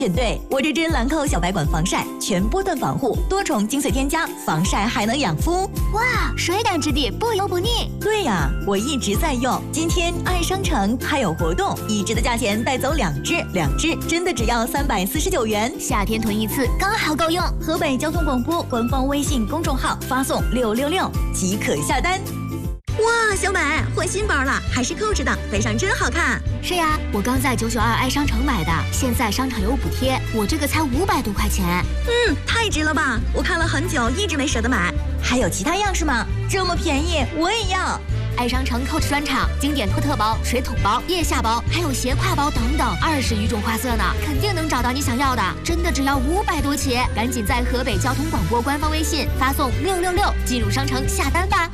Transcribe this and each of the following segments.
选对，我这支兰蔻小白管防晒，全波段防护，多重精粹添加，防晒还能养肤。 哇，水感质地，不油不腻。 对呀，我一直在用。今天爱商城还有活动，1支的价钱带走2支，2支真的只要349元。 夏天囤一次刚好够用。 河北交通广播官方微信公众号发送666即可下单。哇，小美换新包了，还是扣着的，背上真好看。 是呀，我刚在992爱商城买的，现在商场有补贴，我这个才500多块钱。 太值了吧！我看了很久，一直没舍得买。还有其他样式吗？这么便宜，我也要。 爱商城 Coach 专场，经典托特包、水桶包、腋下包，还有斜挎包等等，20余种花色呢，肯定能找到你想要的。真的只要500多起，赶紧在河北交通广播官方微信发送666进入商城下单吧。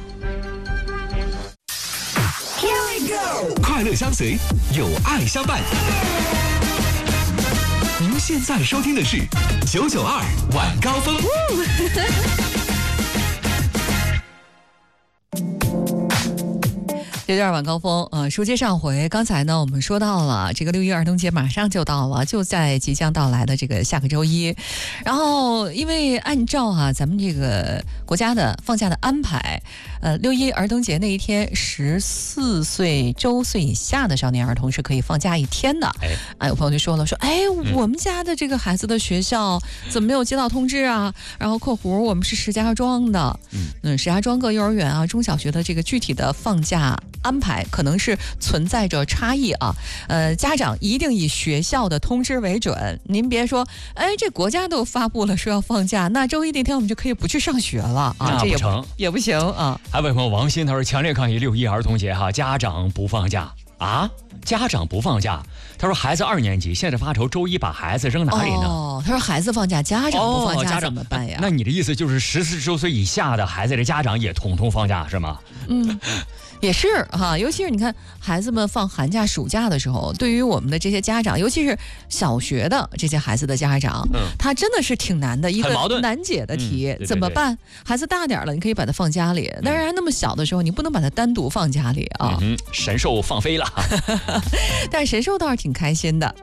快乐相随，有爱相伴。您现在收听的是992晚高峰。 992晚高峰，书接上回，刚才呢我们说到了这个6一儿童节马上就到了，就在即将到来的这个下个周一。然后因为按照咱们这个国家的放假的安排，6一儿童节那一天14岁周岁以下的少年儿童是可以放假1天的。有朋友就说了，我们家的这个孩子的学校怎么没有接到通知啊？然后括弧我们是石家庄的，石家庄各幼儿园啊、中小学的这个具体的放假安排可能是存在着差异啊，家长一定以学校的通知为准。您别说，这国家都发布了说要放假，那周一那天我们就可以不去上学了啊， 这不成， 也不行啊。 还有位朋友王鑫，他说强烈抗议6一儿童节家长不放假啊，家长不放假。他说孩子2年级，现在发愁周一把孩子扔哪里呢？ 他说孩子放假，家长不放假怎么办呀？ 那你的意思就是14周岁以下的孩子的家长也统统放假是吗？ 也是哈，尤其是你看孩子们放寒假暑假的时候，对于我们的这些家长，尤其是小学的这些孩子的家长，他真的是挺难的一个难解的题，怎么办？孩子大点了，你可以把他放家里，但是那么小的时候，你不能把他单独放家里啊。 神兽放飞了， 但是神兽倒是挺开心的。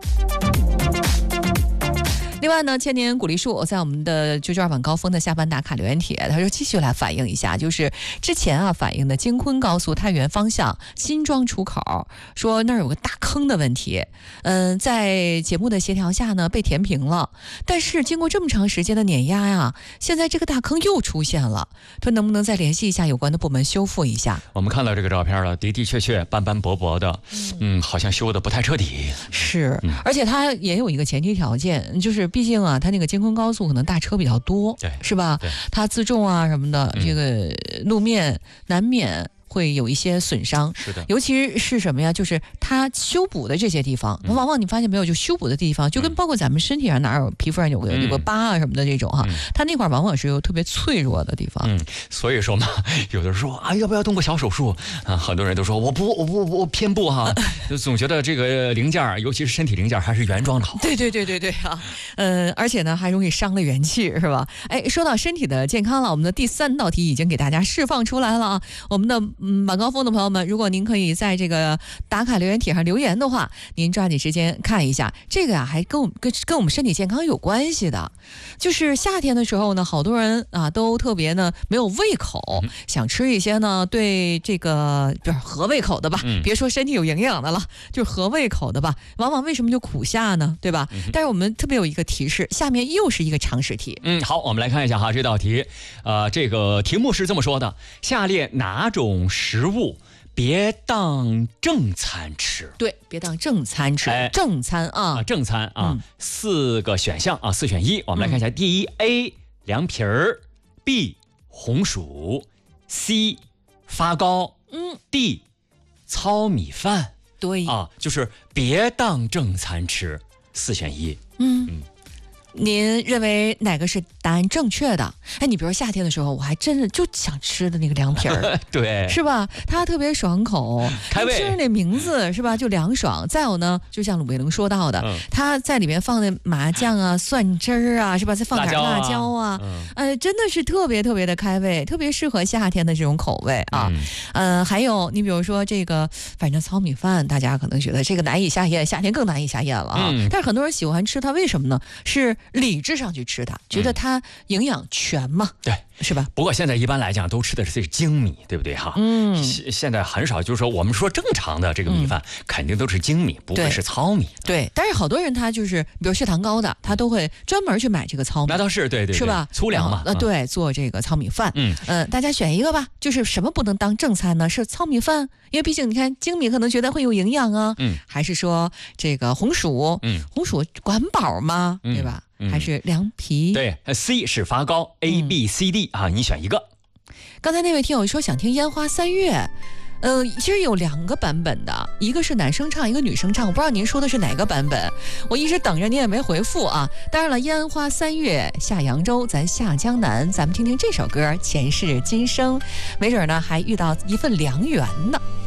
另外呢，千年古梨树在我们的992晚高峰的下班打卡留言帖，他说继续来反映一下，就是之前反映的京昆高速太原方向新庄出口，说那儿有个大坑的问题，在节目的协调下呢被填平了，但是经过这么长时间的碾压呀，现在这个大坑又出现了，说能不能再联系一下有关的部门修复一下？我们看到这个照片了，的的确确斑斑驳驳的，好像修的不太彻底。 是，而且它也有一个前提条件，就是毕竟它那个京昆高速可能大车比较多， 对， 是吧？它自重什么的，这个路面难免会有一些损伤， 是的， 尤其是什么呀？就是它修补的这些地方，往往你发现没有，就修补的地方，就跟包括咱们身体上哪有皮肤上有个疤什么的这种它那块往往是有特别脆弱的地方。 所以说嘛，有的人说要不要动个小手术啊？很多人都说我偏不就总觉得这个零件，尤其是身体零件还是原装的好。 对而且呢还容易伤了元气，是吧？说到身体的健康了，我们的第3道题已经给大家释放出来了啊！我们的晚高峰的朋友们，如果您可以在这个打卡留言帖上留言的话，您抓紧时间看一下这个还跟我们身体健康有关系的。就是夏天的时候呢，好多人都特别呢没有胃口，想吃一些呢对这个不是合胃口的吧，别说身体有营养的了，就是合胃口的吧。往往为什么就苦夏呢？对吧？但是我们特别有一个提示，下面又是一个常识题。 好，我们来看一下这道题，这个题目是这么说的：下列哪种食物别当正餐吃？ 对，别当正餐吃，正餐正餐4个选项4选1，我们来看一下。第一 A 凉皮儿， B 红薯， C 发糕，D 糙米饭。 对就是别当正餐吃，4选1。 您认为哪个是答案正确的？哎，你比如夏天的时候，我还真的就想吃的那个凉皮儿， 对， 是吧？它特别爽口， 开胃， 吃那名字是吧，就凉爽。再有呢，就像鲁卫龙说到的，它在里面放的麻酱啊、蒜汁儿啊，是吧？再放点辣椒啊，真的是特别特别的开胃，特别适合夏天的这种口味啊。还有你比如说这个，反正糙米饭，大家可能觉得这个难以下咽，夏天更难以下咽了啊。但是很多人喜欢吃它，为什么呢？是理智上去吃它，觉得它营养全嘛， 对， 是吧？ 不过现在一般来讲都吃的是精米，对不对哈？现在很少就是说我们说正常的这个米饭，肯定都是精米，不会是糙米。 对，但是好多人他就是比如血糖高的，他都会专门去买这个糙米。 那倒是，对， 是吧？ 粗粮嘛。 对，做这个糙米饭。大家选一个吧，就是什么不能当正餐呢？是糙米饭，因为毕竟你看精米可能觉得会有营养啊。还是说这个红薯？红薯管饱吗？对吧？还是凉皮？ 对 ，C 是发糕，A、B、C、D 啊，你选一个。 刚才那位听友说想听烟花三月。其实有2个版本的，一个是男生唱，一个女生唱，我不知道您说的是哪个版本，我一直等着您也没回复啊。当然了，烟花三月下扬州，咱下江南，咱们听听这首歌《前世今生》，没准呢还遇到一份良缘呢。